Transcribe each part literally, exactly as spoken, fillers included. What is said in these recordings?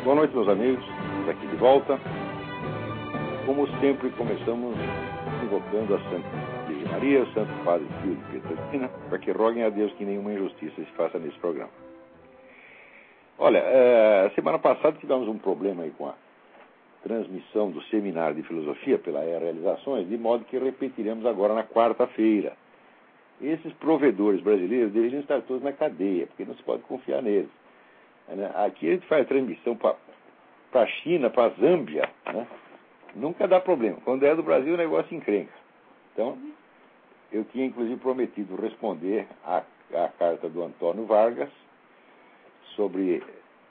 Boa noite, meus amigos. Estamos aqui de volta. Como sempre, começamos invocando a Santa Virgem Maria, o Santo Padre Pio de Pietrelcina, para que roguem a Deus que nenhuma injustiça se faça nesse programa. Olha, é, semana passada tivemos um problema aí com a transmissão do seminário de filosofia pela E A Realizações, de modo que repetiremos agora na quarta-feira. Esses provedores brasileiros deveriam estar todos na cadeia, porque não se pode confiar neles. Aqui a gente faz transmissão para a China, para a Zâmbia, né? Nunca dá problema. Quando é do Brasil, o negócio encrenca. Então, eu tinha inclusive prometido responder a, a carta do Antônio Vargas sobre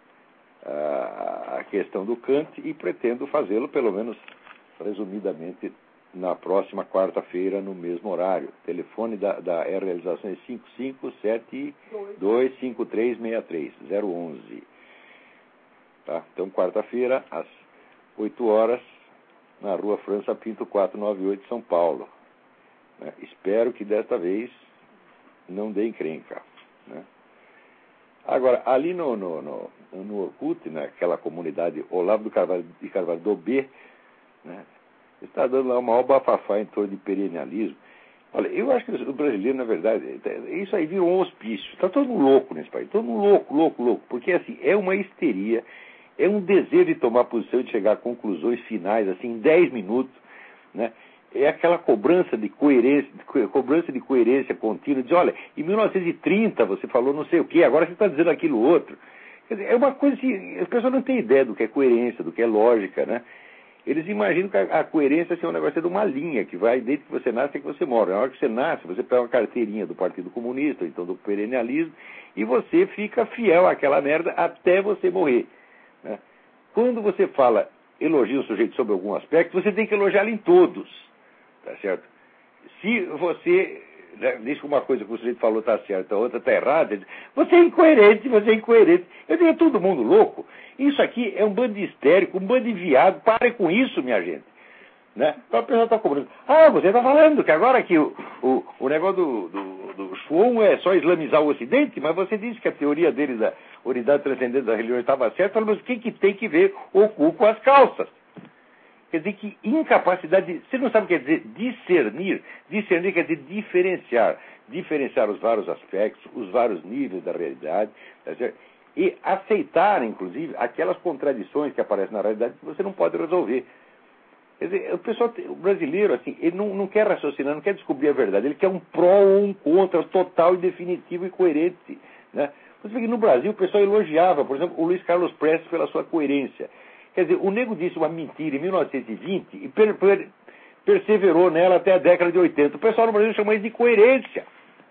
a, a questão do Kant e pretendo fazê-lo, pelo menos resumidamente, na próxima quarta-feira, no mesmo horário. O telefone da, da E A Realização é cinco cinco sete dois cinco três seis três zero um um. Tá? Então, quarta-feira, às oito horas, na Rua França Pinto quatrocentos e noventa e oito, São Paulo. Né? Espero que desta vez não dê encrenca. Né? Agora, ali no, no, no, no Orkut, naquela comunidade Olavo do Carvalho, de Carvalho do B, né, está dando lá uma maior bafafá em torno de perennialismo. Olha, eu acho que o brasileiro, na verdade, isso aí virou um hospício. Está todo mundo louco nesse país, todo mundo louco, louco, louco. Porque, assim, é uma histeria, é um desejo de tomar posição e de chegar a conclusões finais, assim, em dez minutos, né? É aquela cobrança de coerência, de cobrança de coerência contínua, diz, olha, em mil novecentos e trinta você falou não sei o quê, agora você está dizendo aquilo outro. Quer dizer, é uma coisa assim, as pessoas não têm ideia do que é coerência, do que é lógica, né? Eles imaginam que a, a coerência assim, é um negócio de uma linha, que vai desde que você nasce até que você morre. Na hora que você nasce, você pega uma carteirinha do Partido Comunista, ou então do perennialismo, e você fica fiel àquela merda até você morrer. Né? Quando você fala, elogia o sujeito sobre algum aspecto, você tem que elogiá-lo em todos. Tá certo? Se você né, diz que uma coisa que o sujeito falou está certa, a outra está errada, diz, você é incoerente, você é incoerente. Eu digo, é todo mundo louco. Isso aqui é um bando de histérico, um bando de viado. Pare com isso, minha gente. Né? Então a pessoa está cobrando. Ah, você está falando que agora que o, o, o negócio do, do, do Schwon é só islamizar o Ocidente, mas você disse que a teoria dele da unidade transcendente da religião estava certa, mas o que, que tem que ver o cu com as calças? Quer dizer que incapacidade de... Você não sabe o que quer dizer discernir? Discernir quer dizer diferenciar. Diferenciar os vários aspectos, os vários níveis da realidade, tá certo? E aceitar, inclusive, aquelas contradições que aparecem na realidade que você não pode resolver. Quer dizer, o pessoal, o brasileiro, assim, ele não, não quer raciocinar, não quer descobrir a verdade, ele quer um pró ou um contra, total e definitivo e coerente. Né? Você vê que no Brasil o pessoal elogiava, por exemplo, o Luiz Carlos Prestes pela sua coerência. Quer dizer, o nego disse uma mentira em mil novecentos e vinte e per, per, perseverou nela até a década de oitenta. O pessoal no Brasil chama isso de coerência.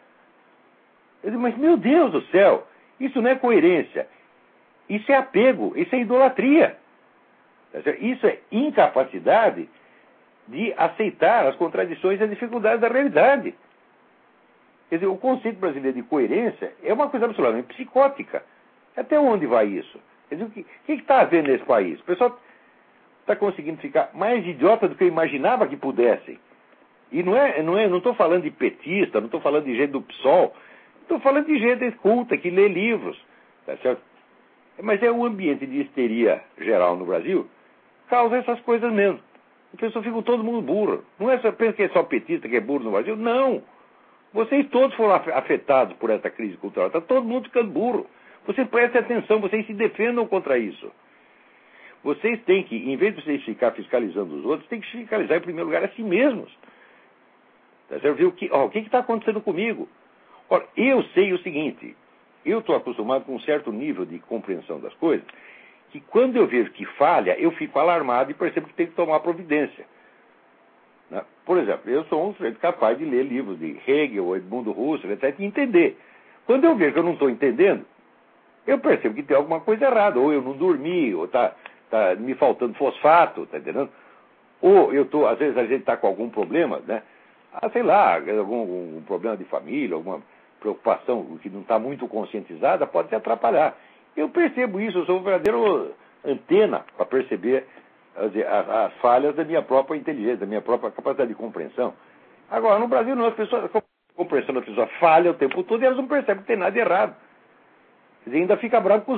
Eu digo, mas meu Deus do céu, isso não é coerência. Isso é apego, isso é idolatria. Isso é incapacidade de aceitar as contradições e as dificuldades da realidade. Quer dizer, o conceito brasileiro de coerência é uma coisa absolutamente psicótica. Até onde vai isso? Quer dizer, o que está havendo nesse país? O pessoal está conseguindo ficar mais idiota do que eu imaginava que pudessem. E não é, não é, não estou falando de petista, não estou falando de gente do PSOL, estou falando de gente culta, que lê livros. Tá certo? Mas é um ambiente de histeria geral no Brasil, causa essas coisas mesmo. A pessoa fica todo mundo burro. Não é só, pensa que é só petista que é burro no Brasil. Não. Vocês todos foram afetados por essa crise cultural. Está todo mundo ficando burro. Vocês prestem atenção, vocês se defendam contra isso. Vocês têm que, em vez de vocês ficar fiscalizando os outros, têm que fiscalizar em primeiro lugar a si mesmos. Você viu o que ó, o que está acontecendo comigo? Ora, eu sei o seguinte, eu estou acostumado com um certo nível de compreensão das coisas, que quando eu vejo que falha, eu fico alarmado e percebo que tem que tomar providência. Né? Por exemplo, eu sou um sujeito capaz de ler livros de Hegel, Edmundo Husserl, etcétera, e entender. Quando eu vejo que eu não estou entendendo, eu percebo que tem alguma coisa errada, ou eu não dormi, ou está tá me faltando fosfato, está entendendo? Ou eu tô, às vezes a gente está com algum problema, né? Ah, sei lá, algum, algum problema de família, alguma preocupação que não está muito conscientizada, pode te atrapalhar. Eu percebo isso, eu sou um verdadeiro antena para perceber as, as, as falhas da minha própria inteligência, da minha própria capacidade de compreensão. Agora, no Brasil, não, as pessoas, a compreensão da pessoa falha o tempo todo e elas não percebem que tem nada de errado. Quer dizer, ainda fica bravo com os outros.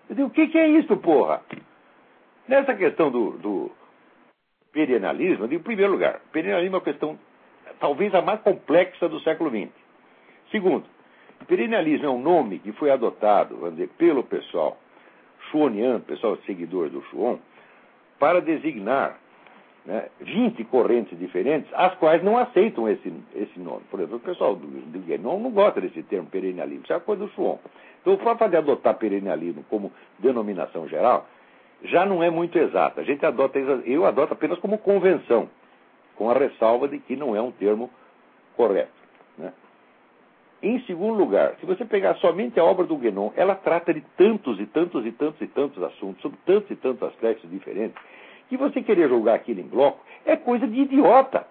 Eu digo, o que, que é isso, porra? Nessa questão do, do perennialismo, eu digo, em primeiro lugar, perennialismo é uma questão talvez a mais complexa do século vinte. Segundo, perennialismo é um nome que foi adotado, vamos dizer, pelo pessoal schwanniano, pessoal seguidor do Schwann, para designar, né, vinte correntes diferentes, as quais não aceitam esse, esse nome. Por exemplo, o pessoal do, do Guénon não gosta desse termo perennialismo, isso é uma coisa do Schwann. Então, o fato de adotar perennialismo como denominação geral já não é muito exata. A gente adota, eu adoto apenas como convenção, com a ressalva de que não é um termo correto, né? Em segundo lugar, se você pegar somente a obra do Guénon, ela trata de tantos e tantos e tantos e tantos assuntos, sobre tantos e tantos aspectos diferentes, que você querer julgar aquilo em bloco é coisa de idiota.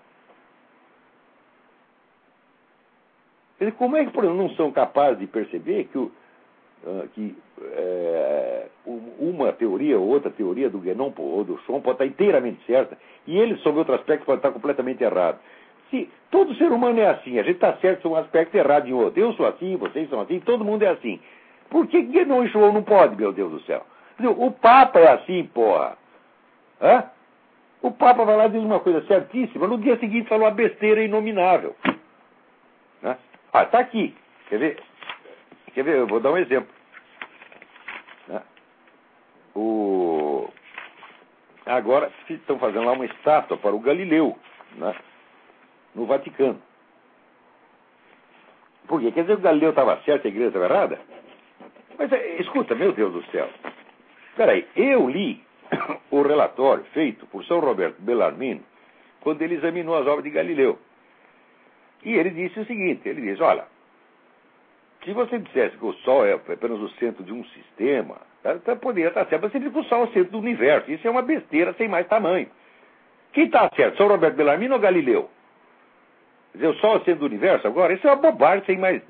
Como é que, por exemplo, não são capazes de perceber que, o, uh, que é, uma teoria ou outra teoria do Guénon ou do Schwann pode estar inteiramente certa e ele, sobre outro aspecto, pode estar completamente errado? Se todo ser humano é assim, a gente está certo sobre um aspecto errado em outro. Eu sou assim, vocês são assim, todo mundo é assim. Por que Guénon e Schwann não pode, meu Deus do céu? O Papa é assim, porra. Hã? O Papa vai lá e diz uma coisa certíssima, no dia seguinte falou uma besteira inominável. Né? Ah, está aqui. Quer ver? Quer ver? Eu vou dar um exemplo. Né? O... Agora estão fazendo lá uma estátua para o Galileu, né? No Vaticano. Por quê? Quer dizer que o Galileu estava certo e a igreja estava errada? Mas escuta, meu Deus do céu. Espera aí, eu li o relatório feito por São Roberto Bellarmino quando ele examinou as obras de Galileu. E ele disse o seguinte, ele diz, olha, se você dissesse que o Sol é apenas o centro de um sistema, tá, poderia estar certo, mas você diz que o Sol é o centro do universo. Isso é uma besteira sem mais tamanho. Quem está certo, São Roberto Bellarmino ou Galileu? Quer dizer, o Sol é o centro do universo agora? Isso é uma bobagem sem mais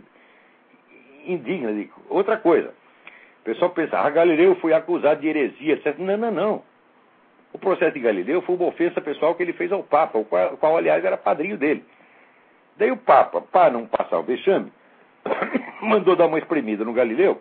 indigna. De... Outra coisa, o pessoal pensa, ah, Galileu foi acusado de heresia, etcétera. Não, não, não. O processo de Galileu foi uma ofensa pessoal que ele fez ao Papa, o qual, o qual aliás, era padrinho dele. Daí o Papa, para não passar o vexame, mandou dar uma espremida no Galileu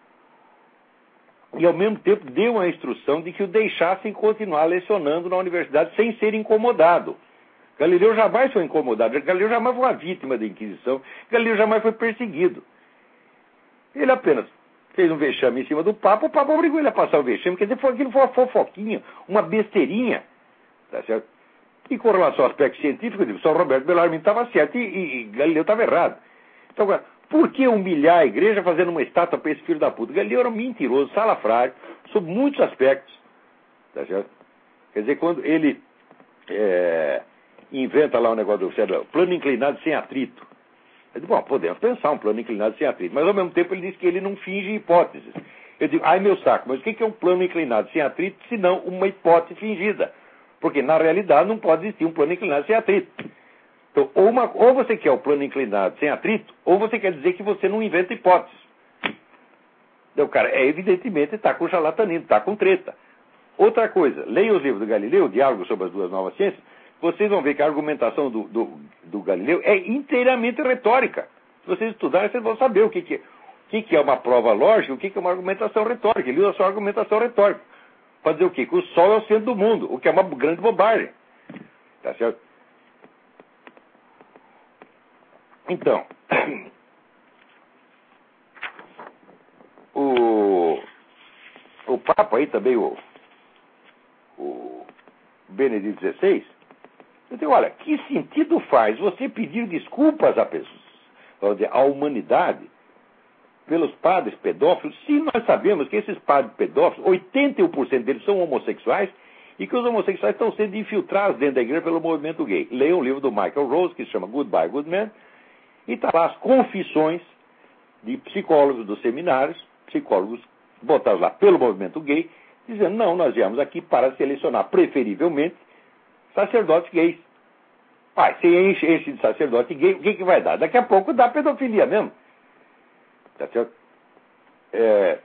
e, ao mesmo tempo, deu uma instrução de que o deixassem continuar lecionando na universidade sem ser incomodado. Galileu jamais foi incomodado, Galileu jamais foi uma vítima da Inquisição, Galileu jamais foi perseguido. Ele apenas fez um vexame em cima do Papa, o Papa obrigou ele a passar o vexame, quer dizer, foi, aquilo foi uma fofoquinha, uma besteirinha, tá certo? E com relação ao aspecto científico, eu digo, São Roberto Bellarmino estava certo e, e, e Galileu estava errado. Então, agora, por que humilhar a igreja fazendo uma estátua para esse filho da puta? Galileu era um mentiroso, salafrário, sob muitos aspectos, tá certo? Quer dizer, quando ele é, inventa lá um negócio do plano inclinado sem atrito. Eu digo, bom, podemos pensar um plano inclinado sem atrito, mas ao mesmo tempo ele diz que ele não finge hipóteses. Eu digo, ai meu saco, mas o que é um plano inclinado sem atrito se não uma hipótese fingida? Porque na realidade não pode existir um plano inclinado sem atrito. Então, ou, uma, ou você quer o plano inclinado sem atrito, ou você quer dizer que você não inventa hipóteses. Então, cara, é evidentemente está com charlatanismo, está com treta. Outra coisa, leia os livros do Galileu, Diálogos sobre as Duas Novas Ciências, vocês vão ver que a argumentação do, do, do Galileu é inteiramente retórica. Se vocês estudarem, vocês vão saber o que, que, é, o que, que é uma prova lógica e o que, que é uma argumentação retórica. Ele usa só argumentação retórica. Para dizer o quê? Que o Sol é o centro do mundo, o que é uma grande bobagem. Tá certo? Então, o, o Papa aí também, o, o Benedito dezesseis, eu digo, olha, que sentido faz você pedir desculpas a pessoas, à humanidade, pelos padres pedófilos, se nós sabemos que esses padres pedófilos, oitenta e um por cento deles são homossexuais, e que os homossexuais estão sendo infiltrados dentro da igreja pelo movimento gay. Leiam um livro do Michael Rose, que se chama Goodbye, Good Man, e está lá as confissões de psicólogos dos seminários, psicólogos botados lá pelo movimento gay, dizendo, não, nós viemos aqui para selecionar preferivelmente sacerdotes gays. Ah, se enche, enche de sacerdote gay, o que, que vai dar? Daqui a pouco dá pedofilia mesmo. Tá certo? É...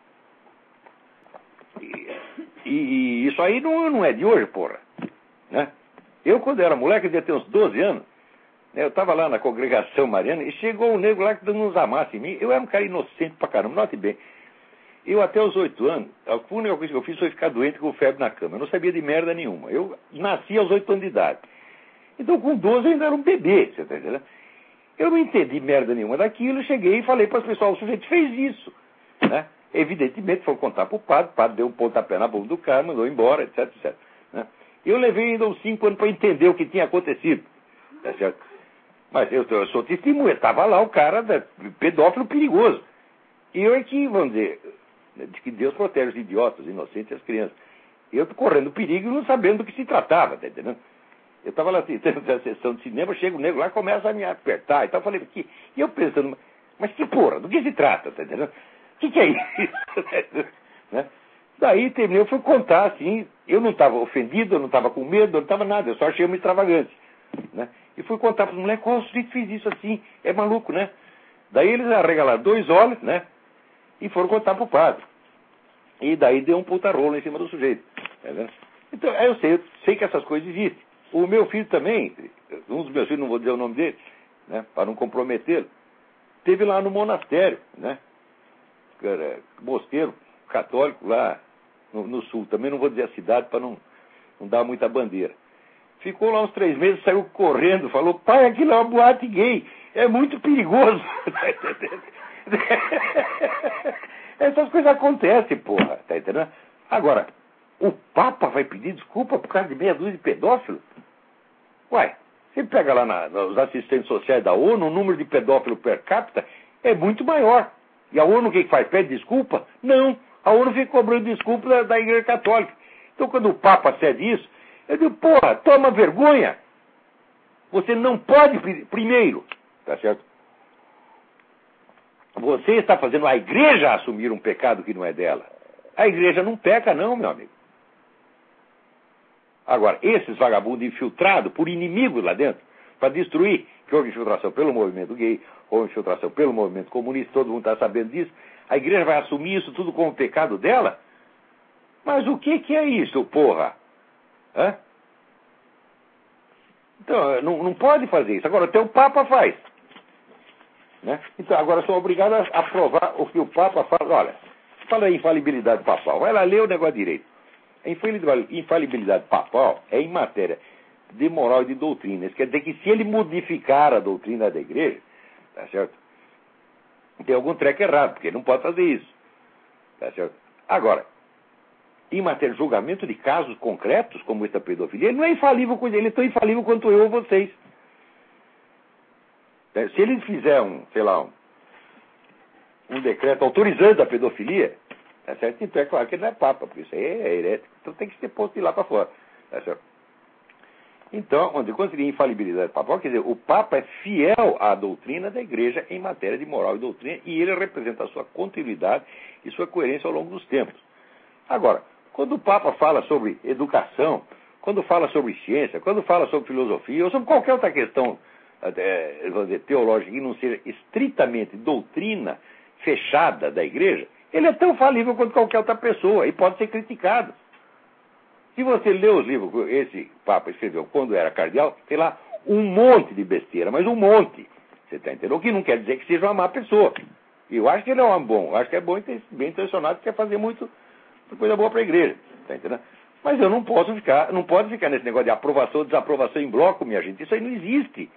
E, e isso aí não, não é de hoje, porra. Né? Eu, quando era moleque, eu devia ter uns doze anos, né, eu estava lá na congregação mariana e chegou um negro lá que dando uns amassos em mim. Eu era um cara inocente pra caramba, note bem. Eu até os oito anos, a única coisa que eu fiz foi ficar doente com febre na cama. Eu não sabia de merda nenhuma. Eu nasci aos oito anos de idade. Então com doze eu ainda era um bebê, você tá entendendo? Eu não entendi merda nenhuma daquilo, cheguei e falei para as pessoas, o sujeito fez isso, né? Evidentemente, foi contar para o padre, o padre deu um pontapé na bunda do cara, mandou embora, etc, etc. Né? Eu levei ainda uns cinco anos para entender o que tinha acontecido, tá certo? Mas eu, eu sou testemunha, estava lá o cara, da, pedófilo perigoso. E eu é que, vamos dizer, de que Deus protege os idiotas, os inocentes e as crianças. Eu estou correndo perigo não sabendo do que se tratava, tá entendendo? Eu estava lá tendo a sessão de cinema, chega o nego lá, começa a me apertar e tal. Eu falei, que... e eu pensando, mas que porra, do que se trata, tá entendendo? O que, que é isso? Né? Daí terminei, eu fui contar assim, eu não estava ofendido, eu não estava com medo, eu não estava nada, eu só achei uma extravagante. Né? E fui contar para os moleques, qual o sujeito fez isso assim? É maluco, né? Daí eles arregalaram dois olhos, né? E foram contar para o padre. E daí deu um puta rolo em cima do sujeito. Tá vendo? Então, eu sei, eu sei que essas coisas existem. O meu filho também, um dos meus filhos, não vou dizer o nome dele, né? Para não comprometê-lo, esteve lá no monastério, né? Mosteiro católico lá no, no sul. Também não vou dizer a cidade para não, não dar muita bandeira. Ficou lá uns três meses, saiu correndo, falou, pai, aquilo é uma boate gay, é muito perigoso. Essas coisas acontecem, porra, tá entendendo? Agora, o Papa vai pedir desculpa por causa de meia dúzia de pedófilos? Uai, você pega lá na, nos assistentes sociais da ONU, o número de pedófilos per capita é muito maior. E a ONU o que faz? Pede desculpa? Não, a ONU fica cobrando desculpa da, da Igreja Católica. Então quando o Papa cede isso, eu digo, porra, toma vergonha. Você não pode pedir, primeiro, tá certo? Você está fazendo a Igreja assumir um pecado que não é dela. A Igreja não peca não, meu amigo. Agora, esses vagabundos infiltrados por inimigos lá dentro, para destruir, que houve infiltração pelo movimento gay, houve infiltração pelo movimento comunista, todo mundo está sabendo disso, a Igreja vai assumir isso tudo como pecado dela? Mas o que, que é isso, porra? Hã? Então, não, não pode fazer isso. Agora, até o Papa faz. Né? Então, agora sou obrigado a aprovar o que o Papa faz. Olha, fala aí infalibilidade papal. Vai lá ler o negócio direito. A infalibilidade papal é em matéria de moral e de doutrina. Isso quer dizer que se ele modificar a doutrina da igreja, tá certo? Tem algum treco errado, porque ele não pode fazer isso. Tá certo? Agora, em matéria de julgamento de casos concretos, como esta pedofilia, ele não é infalível com ele, ele é tão infalível quanto eu ou vocês. Se ele fizer um, sei lá, um, um decreto autorizando a pedofilia, tá certo? Então é claro que ele não é papa, porque isso aí é herético, então tem que ser posto de lá para fora. Tá certo? Então, quando seria infalibilidade papal, quer dizer, o Papa é fiel à doutrina da Igreja em matéria de moral e doutrina, e ele representa a sua continuidade e sua coerência ao longo dos tempos. Agora, quando o Papa fala sobre educação, quando fala sobre ciência, quando fala sobre filosofia, ou sobre qualquer outra questão é, dizer, teológica que não seja estritamente doutrina fechada da Igreja, ele é tão falível quanto qualquer outra pessoa e pode ser criticado. Se você lê os livros que esse Papa escreveu quando era cardeal, tem lá um monte de besteira, mas um monte. Você está entendendo? O que não quer dizer que seja uma má pessoa. E eu acho que ele é um bom, eu acho que é bom, bem intencionado, quer fazer muito, muita coisa boa para a igreja. Está entendendo? Mas eu não posso ficar, não pode ficar nesse negócio de aprovação ou desaprovação em bloco, minha gente. Isso aí não existe.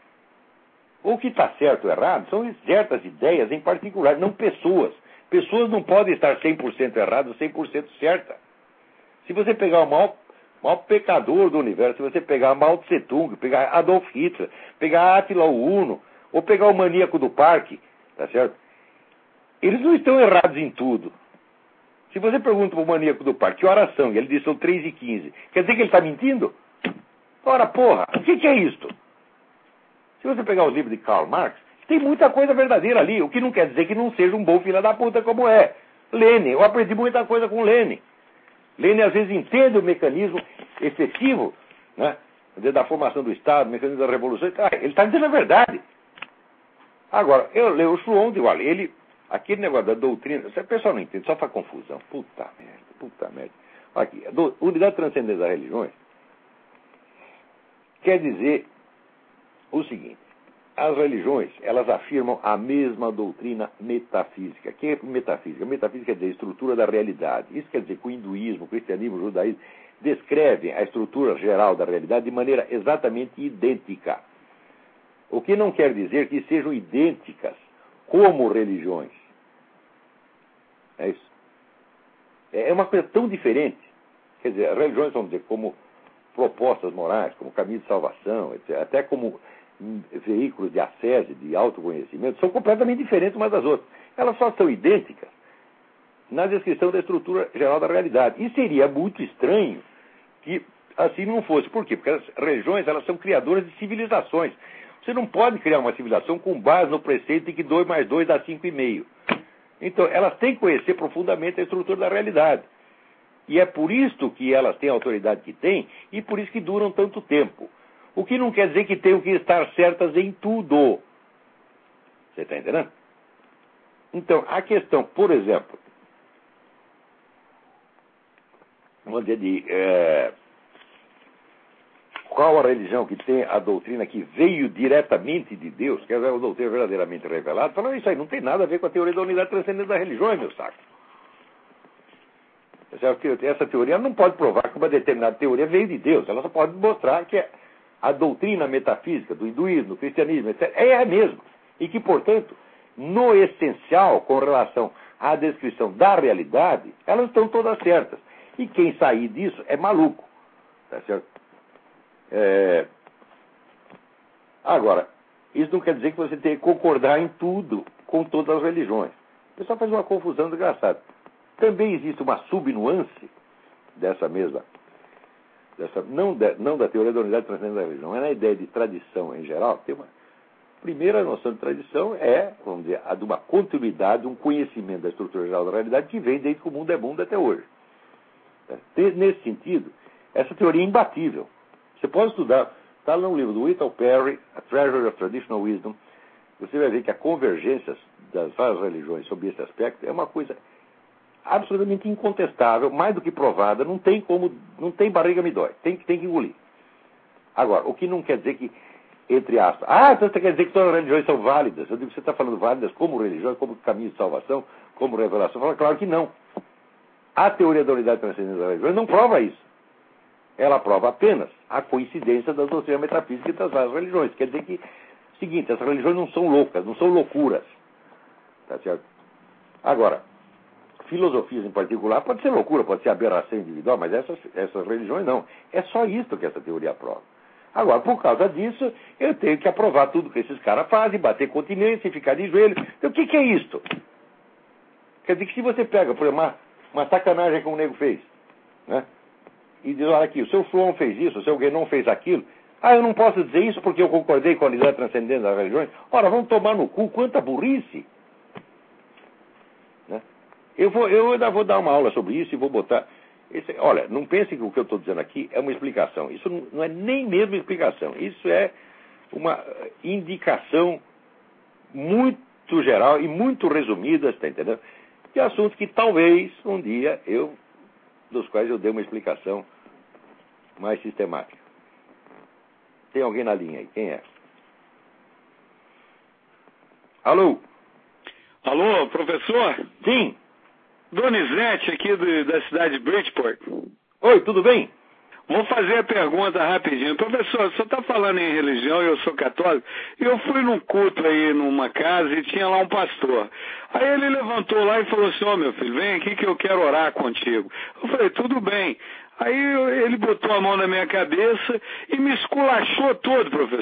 O que está certo ou errado são certas ideias em particular, não pessoas. Pessoas não podem estar cem por cento erradas, cem por cento certas. Se você pegar o maior, maior pecador do universo, se você pegar Mao Tse Tung, pegar Adolf Hitler, pegar Attila o Huno, ou pegar o maníaco do parque, tá certo? Eles não estão errados em tudo. Se você pergunta para o maníaco do parque que horas são, e ele diz que são três e quinze, quer dizer que ele está mentindo? Ora, porra, o que, que é isto? Se você pegar os livros de Karl Marx, tem muita coisa verdadeira ali, o que não quer dizer que não seja um bom filho da puta como é. Lenin, eu aprendi muita coisa com Lenin. Lenin às vezes entende o mecanismo efetivo, né, da formação do Estado, o mecanismo da Revolução. Ele está dizendo a verdade. Agora, eu leio o Schluon, digo, olha, ele, aquele negócio da doutrina, o pessoal não entende, só faz confusão. Puta merda, puta merda. Aqui, a do, unidade transcendente das religiões quer dizer o seguinte: as religiões, elas afirmam a mesma doutrina metafísica. O que é metafísica? Metafísica quer dizer estrutura da realidade. Isso quer dizer que o hinduísmo, o cristianismo, o judaísmo descrevem a estrutura geral da realidade de maneira exatamente idêntica. O que não quer dizer que sejam idênticas como religiões. É isso. É uma coisa tão diferente. Quer dizer, as religiões, vamos dizer, como propostas morais, como caminho de salvação, etcétera, até como veículos de ascese, de autoconhecimento, são completamente diferentes umas das outras. Elas só são idênticas na descrição da estrutura geral da realidade. E seria muito estranho que assim não fosse. Por quê? Porque as religiões, elas são criadoras de civilizações. Você não pode criar uma civilização com base no preceito de que dois mais dois dá cinco e meio. Então, elas têm que conhecer profundamente a estrutura da realidade. E é por isso que elas têm a autoridade que têm e por isso que duram tanto tempo. O que não quer dizer que tenham que estar certas em tudo. Você está entendendo? Então, a questão, por exemplo, vamos dizer de é, qual a religião que tem a doutrina que veio diretamente de Deus, que é a doutrina verdadeiramente revelada, falando isso aí não tem nada a ver com a teoria da unidade transcendente das religiões, meu saco. Essa teoria não pode provar que uma determinada teoria veio de Deus. Ela só pode mostrar que a doutrina metafísica do hinduísmo, do cristianismo, etcétera, é a mesma. E que, portanto, no essencial, com relação à descrição da realidade, elas estão todas certas. E quem sair disso é maluco. Tá certo? É... Agora, isso não quer dizer que você tenha que concordar em tudo com todas as religiões. O pessoal faz uma confusão desgraçada. Também existe uma subnuance dessa mesma, dessa, não, de, não da teoria da unidade transcendente da religião, é na ideia de tradição em geral. Tem uma primeira noção de tradição é, vamos dizer, a de uma continuidade, um conhecimento da estrutura geral da realidade que vem desde que o mundo é mundo até hoje. Nesse sentido, essa teoria é imbatível. Você pode estudar, está no livro do Whittle Perry, A Treasury of Traditional Wisdom, você vai ver que a convergência das várias religiões sobre esse aspecto é uma coisa absolutamente incontestável, mais do que provada, não tem como, não tem barriga me dói, tem, tem que engolir. Agora, o que não quer dizer que, entre aspas, ah, então você quer dizer que todas as religiões são válidas? Eu digo que você está falando válidas como religiões, como caminho de salvação, como revelação. Eu falo, claro que não. A teoria da unidade transcendente das religiões não prova isso. Ela prova apenas a coincidência das doutrinas metafísicas das várias religiões. Quer dizer que, seguinte, essas religiões não são loucas, não são loucuras. Tá certo? Agora, filosofias em particular, pode ser loucura, pode ser aberração individual, mas essas, essas religiões não. É só isso que essa teoria aprova. Agora, por causa disso, eu tenho que aprovar tudo que esses caras fazem, bater continência, ficar de joelho. Então, o que, que é isto? Quer dizer que se você pega, por exemplo, uma, uma sacanagem que um nego fez, né? E diz, olha aqui, o seu João fez isso, o seu Guénon fez aquilo. Ah, eu não posso dizer isso porque eu concordei com a unidade transcendente das religiões. Ora, vamos tomar no cu, quanta burrice. Né? Eu, vou, eu ainda vou dar uma aula sobre isso e vou botar... Esse, olha, não pense que o que eu estou dizendo aqui é uma explicação. Isso não, não é nem mesmo explicação. Isso é uma indicação muito geral e muito resumida, está entendendo? De assuntos que talvez um dia eu, dos quais eu dê uma explicação mais sistemática. Tem alguém na linha aí? Quem é? Alô? Alô, professor? Sim. Donizete, aqui do, da cidade de Bridgeport. Oi, tudo bem? Vou fazer a pergunta rapidinho. Professor, o senhor está falando em religião, eu sou católico, e eu fui num culto aí numa casa e tinha lá um pastor. Aí ele levantou lá e falou assim, ó oh, meu filho, vem aqui que eu quero orar contigo. Eu falei, tudo bem. Aí ele botou a mão na minha cabeça e me esculachou todo, professor.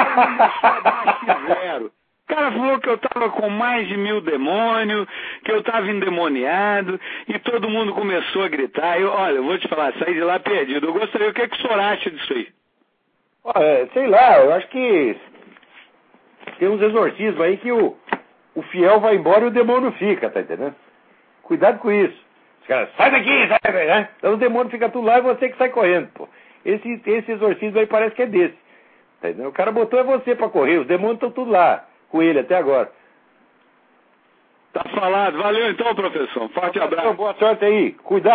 Zero. O cara falou que eu estava com mais de mil demônios, que eu estava endemoniado, e todo mundo começou a gritar. Eu, olha, eu vou te falar, saí de lá perdido. Eu gostaria, o que, é que o senhor acha disso aí? Olha, sei lá, eu acho que tem uns exorcismos aí que o, o fiel vai embora e o demônio fica, tá entendendo? Cuidado com isso. Os caras, sai daqui, sai daqui, né? Então o demônio fica tudo lá e você que sai correndo, pô. Esse, esse exorcismo aí parece que é desse. Tá entendendo? O cara botou é você pra correr, os demônios estão tudo lá. Com ele até agora. Tá falado. Valeu então, professor. Forte abraço. Boa sorte aí. Cuidado.